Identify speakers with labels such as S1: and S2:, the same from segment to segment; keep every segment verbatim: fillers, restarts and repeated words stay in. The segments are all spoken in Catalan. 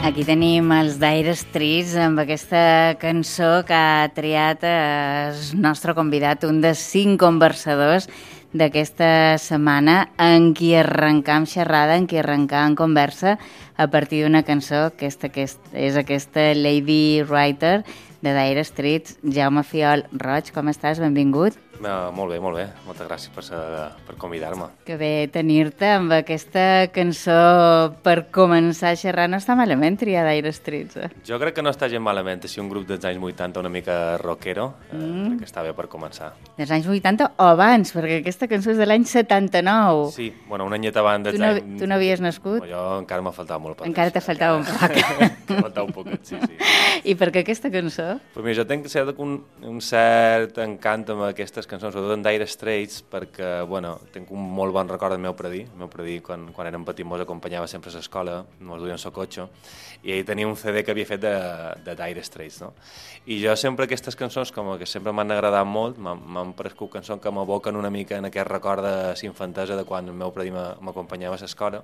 S1: Aquí tenim els Dire Straits amb aquesta cançó que ha triat el nostre convidat, un dels cinc conversadors d'aquesta setmana, en qui arrencam xerrada, en qui arrencam conversa a partir d'una cançó que és, aquest, és aquesta Lady Writer de Dire Straits. Jaume Fiol Roig, com estàs? Benvingut.
S2: Uh, molt bé, molt bé. Moltes gràcies per, per convidar-me.
S1: Que bé tenir-te amb aquesta cançó per començar a xerrar. No està malament triar Dire Straits, eh?
S2: Jo crec que no està gens malament. És un grup dels anys vuitanta una mica rockero. Mm. Eh, crec que està bé per començar.
S1: Dels anys vuitanta o abans, perquè aquesta cançó és de l'any setanta-nou.
S2: Sí, bueno, un anyet abans dels
S1: tu no,
S2: anys...
S1: Tu no havies nascut?
S2: No, jo encara m'ha faltat molt.
S1: Encara t'ha faltat un poc.
S2: M'ha faltat un poquet, sí, sí.
S1: I per què aquesta cançó?
S2: Pues mira, jo tenc cert, un, un cert encant amb aquestes cançons, sobretot en Dire Straits, perquè, bueno, tinc un molt bon record del meu predí. El meu predí, quan, quan érem petits, mos acompanyava sempre a l'escola, mos duien el cotxe, i ell tenia un C D que havia fet de, de Dire Straits, no? I jo sempre aquestes cançons, com que sempre m'han agradat molt, m'han prescut cançons que m'aboquen una mica en aquest record de l'infantesa de quan el meu predí m'acompanyava a l'escola.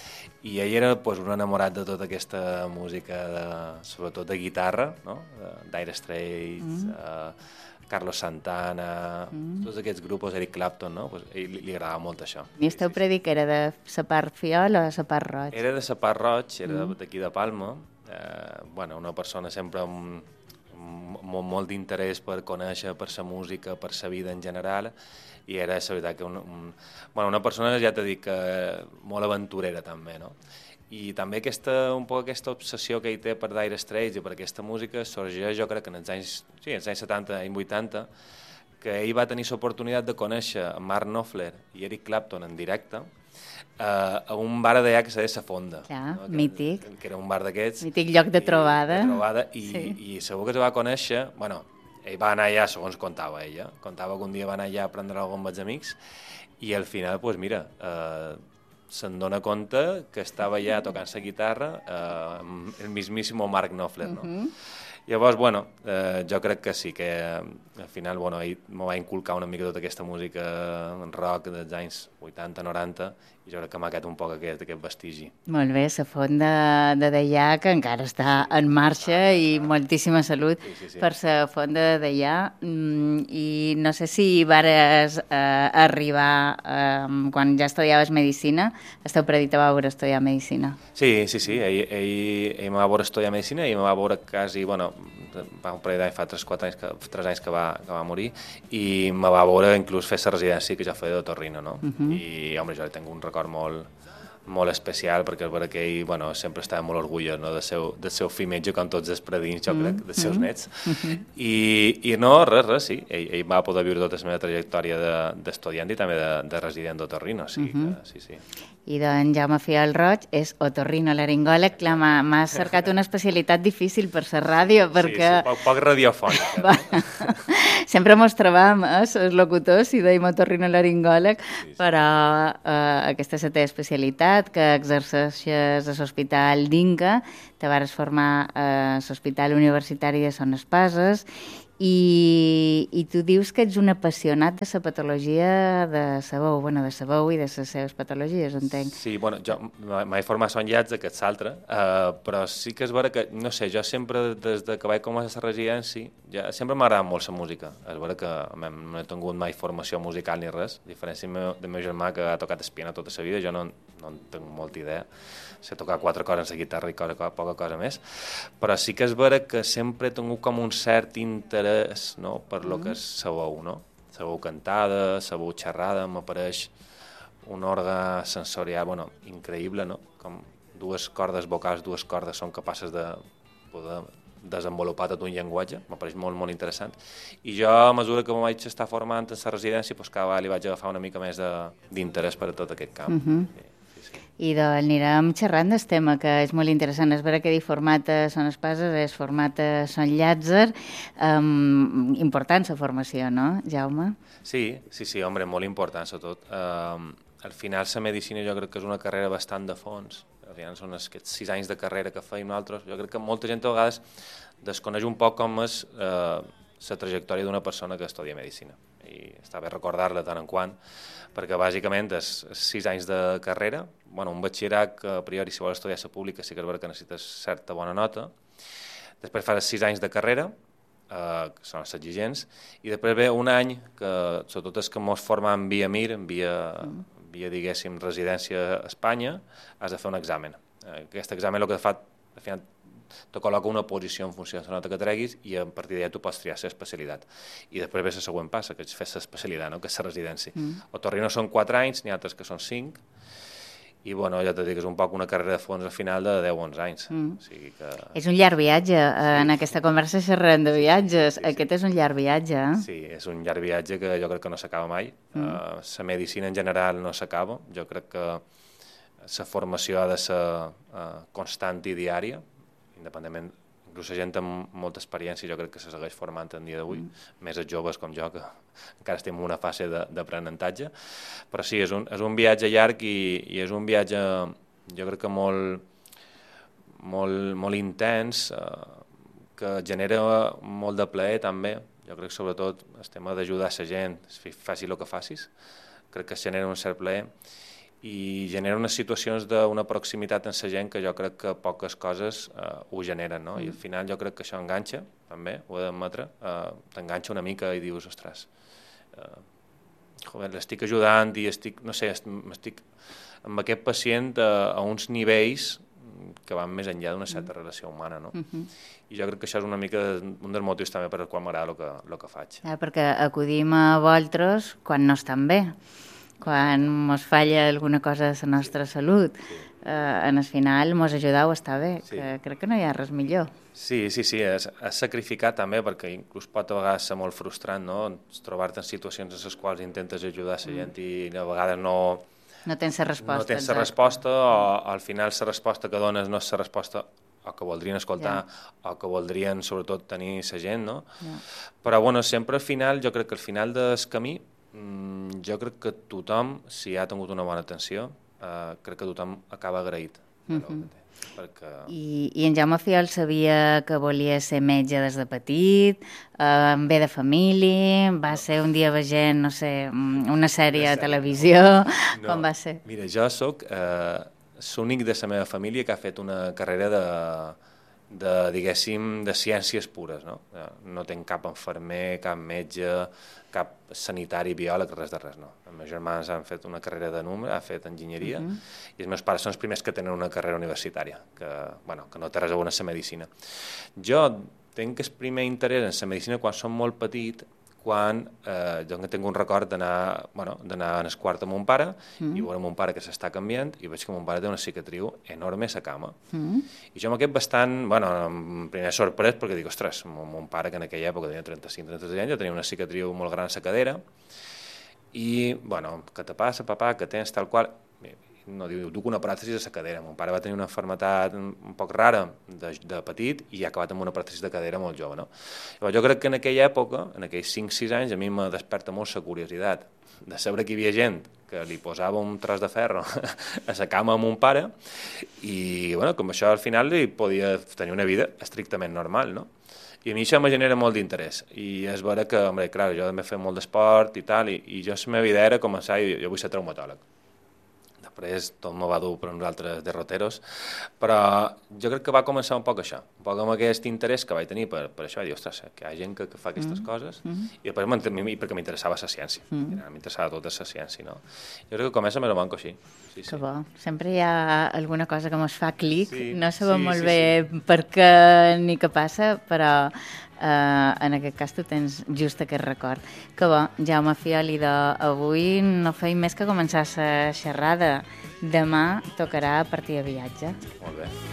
S2: I ell era pues, un enamorat de tota aquesta música, de, sobretot de guitarra, no? De Dire Straits, mm. uh, Carlos Santana, mm. tots aquests grups, Eric Clapton, no? Pues, ell li, li agradava molt això.
S1: I el teu sí, predí que era de la part Fiol o de la part Roig?
S2: Era de la part Roig, era mm. d'aquí de Palma. Eh, bueno, una persona sempre amb, amb molt, molt d'interès per conèixer, per la música, per la vida en general, i era, la veritat, que un, un, bueno, una persona, ja t'he dit, que molt aventurera també, no? I també aquesta, un poc aquesta obsessió que ell té per Dire Straits i per aquesta música sorgeix, jo crec que en els anys, sí, els anys setanta i vuitanta, que ell va tenir l'oportunitat de conèixer Mark Knopfler i Eric Clapton en directe eh, a un bar d'allà que se deia La Fonda.
S1: Clar,
S2: no? que,
S1: mític.
S2: Que era un bar d'aquests.
S1: Mític lloc de trobada.
S2: I, de trobada i,
S1: sí.
S2: i segur que es va conèixer, bueno, ell va anar allà, segons contava ella, contava que un dia va anar allà a prendre alguna cosa amb els amics i al final, doncs pues mira, eh, se'n dona compte que estava allà tocant la guitarra eh, el mismíssimo Mark Knopfler, no? Uh-huh. Llavors, bueno, eh, jo crec que sí, que al final, bueno, ell m'ho va inculcar una mica tota aquesta música rock dels anys vuitanta noranta i jo crec que m'ha quedat un poc aquest, aquest vestigi.
S1: Molt bé, la font de, de Deià, que encara està en marxa ah, i ah, moltíssima salut sí, sí, sí. per la font de Deià. Mm, I no sé si vares eh, arribar, eh, quan ja estudiaves Medicina, el teu predit va veure estudiar Medicina.
S2: Sí, sí, sí, ell, ell, ell m'ha va veure estudiar Medicina i em va veure quasi, bueno, va un parell d'anys, fa tres quatre anys, que, tres anys que va, que va morir, i me va veure inclús fer la residència que jo feia d'otorrino, no? Uh-huh. I, home, jo tinc un record molt, molt especial, perquè és vera que ell, bueno, sempre estava molt orgullós, no? del, seu, del seu fill metge, com tots els predins, jo crec, dels seus nets. Uh-huh. I, I no, res, res, sí, ell, ell va poder viure tota la meva trajectòria d'estudiant de, i també de, de resident d'otorrino, sí, uh-huh. que, sí, sí.
S1: I d'en Jaume Fiol Roig és otorrinolaringòleg. Clar, m'ha cercat una especialitat difícil per la ràdio, perquè...
S2: Sí, sí, poc, poc radiofònica.
S1: No? Sempre mos trobam, eh, els locutors, si deim otorrinolaringòleg, sí, sí. però eh, aquesta és la teva especialitat, que exerceixes a l'Hospital d'Inca, te vares formar a l'Hospital Universitari de Son Espases, I, i tu dius que ets un apassionat de la patologia de la veu, bueno, de la veu i de les seves patologies, entenc.
S2: Sí, bueno, jo m'he format son llets d'aquest altre, uh, però sí que és vera que, no sé, jo sempre, des de que vaig començar a la residència, ja, sempre m'ha agradat molt la música. És vera que no he tingut mai formació musical ni res, a diferència del meu, del meu germà que ha tocat el piano tota la vida, jo no, no en tinc molta idea. Sé tocar quatre coses en la guitarra i cosa, poca cosa més, però sí que és vera que sempre he tingut com un cert interès, no?, per lo mm. que és la veu, no? La veu cantada, la veu xerrada, m'apareix un òrgan sensorial, bueno, increïble, no? Com dues cordes vocals, dues cordes són capaces de poder desenvolupar tot un llenguatge, m'apareix molt, molt interessant. I jo, a mesura que m'ho vaig estar formant en la residència, doncs cada vegada li vaig agafar una mica més d'interès per a tot aquest camp. Mm-hmm. Sí.
S1: I doncs anirem xerrant del tema, que és molt interessant. És vera que dir format a Son Espases és format a Son Llàtzer. Um, important la formació, no, Jaume?
S2: Sí, sí, sí, home, molt important, sobretot. Um, al final la medicina jo crec que és una carrera bastant de fons. Al final són aquests sis anys de carrera que feim nosaltres. Jo crec que molta gent a vegades desconeix un poc com és eh, la trajectòria d'una persona que estudia medicina. i està bé recordar-la tant en quant, perquè bàsicament és sis anys de carrera, bueno, un batxillerat que a priori si vols estudiar a la pública sí que és vera que necessites certa bona nota, després fas sis anys de carrera, eh, que són els exigents, i després ve un any que sobretot és que mos formem via M I R, via, mm. via diguéssim residència a Espanya, has de fer un examen. Aquest examen el que fa, al final, te col·loca una posició en funció de la nota que treguis i a partir d'allà tu pots triar la especialitat. I després ve la següent passa, que és fer l'especialitat, no? Que és la residència. Mm. A Torrino són quatre anys, n'hi ha altres que són cinc, i bueno, ja t'ho dic, és un poc una carrera de fons al final de deu o onze anys. Mm. O sigui que...
S1: És un llarg viatge, sí. En aquesta conversa xerrem de viatges, sí, sí, aquest sí. És un llarg viatge. Eh?
S2: Sí, és un llarg viatge que jo crec que no s'acaba mai. Mm. Uh, la medicina en general no s'acaba, jo crec que la formació ha de ser uh, constant i diària, independentment, inclús la gent amb molta experiència jo crec que se segueix formant en dia d'avui, mm. més els joves com jo, que encara estem en una fase d'aprenentatge, però sí, és un, és un viatge llarg i, i és un viatge, jo crec que molt, molt, molt intens, eh, que genera molt de plaer també, jo crec que sobretot el tema d'ajudar la gent, faci el que facis, crec que es genera un cert plaer, i genera unes situacions d'una proximitat amb la gent que jo crec que poques coses eh, ho generen, no? Mm. I al final jo crec que això enganxa, també, ho he d'admetre, eh, t'enganxa una mica i dius, ostres, eh, joder, l'estic ajudant i estic, no sé, estic amb aquest pacient a, a uns nivells que van més enllà d'una certa relació humana, no? Mm-hmm. I jo crec que això és una mica un dels motius també per al qual m'agrada el que, el que faig.
S1: Ah, perquè acudim a vosaltres quan no estan bé, quan ens falla alguna cosa de la nostra salut, sí. eh, en el final ens ajudeu a estar bé, sí. Que crec que no hi ha res millor.
S2: Sí, sí, sí, és, és sacrificar també, perquè inclús pot a vegades ser molt frustrant, no? Trobar-te en situacions en les quals intentes ajudar la gent mm. i a vegades no...
S1: No tens la resposta.
S2: No tens la resposta, o al final la resposta que dones no és la resposta o que voldrien escoltar, yeah. o que voldrien sobretot tenir la gent, no? Yeah. Però bueno, sempre al final, jo crec que al final del camí, jo crec que tothom, si ha tingut una bona atenció, eh, crec que tothom acaba agraït. Mm-hmm. Perquè... I,
S1: I en Jaume Fiol sabia que volia ser metge des de petit, eh, ve de família, va no. ser un dia veient, no sé, una sèrie a televisió, no. Com va ser?
S2: Mira, jo soc eh, l'únic de la meva família que ha fet una carrera de... de, diguéssim, de ciències pures, no? No tenc cap infermer, cap metge, cap sanitari, biòleg, res de res, no. Els meus germans han fet una carrera de número, han fet enginyeria, uh-huh. i els meus pares són els primers que tenen una carrera universitària, que, bueno, que no té res a veure amb la medicina. Jo tinc el primer interès en la medicina quan som molt petit, quan eh, jo tinc un record d'anar bueno, d'anar al quart amb mon pare mm. i veure mon pare que s'està canviant i veig que mon pare té una cicatriu enorme a la cama. Mm. I jo m'aquest bastant, bueno, primer sorprès perquè dic, ostres, mon, mon pare que en aquella època tenia trenta-cinc trenta-sis anys, ja tenia una cicatriu molt gran a la cadera i, bueno, què te passa, papà, que tens tal qual... No, diu, duc una pròtesi a la cadera. Mon pare va tenir una malaltia un poc rara de, de petit i ha acabat amb una pròtesi de cadera molt jove, no? Llavors, jo crec que en aquella època, en aquells cinc sis anys, a mi me desperta molt la curiositat de saber que hi havia gent que li posava un tros de ferro a la cama a mon pare i, bueno, com això al final li podia tenir una vida estrictament normal, no? I a mi això me genera molt d'interès. I és vera que, home, clar, jo també he fet molt d'esport i tal, i, i jo la meva idea era començar, i jo vull ser traumatòleg. Després tot me va dur per uns altres derroteros, però jo crec que va començar un poc això, un poc amb aquest interès que vaig tenir per, per això, i dir, ostres, que hi ha gent que, que fa aquestes mm. coses, mm-hmm. i després perquè m'interessava la ciència, mm. m'interessava tota la ciència, no? Jo crec que comença més o manco així. Sí, sí.
S1: Que bo, sempre hi ha alguna cosa que mos fa clic,
S2: sí,
S1: no sabem
S2: sí,
S1: molt
S2: sí,
S1: bé
S2: sí.
S1: per què ni què passa, però Uh, en aquest cas tu tens just aquest record. Que bo, Jaume Fiol, i d'avui no feim més que començar la xerrada. Demà tocarà partir de viatge.
S2: Molt bé.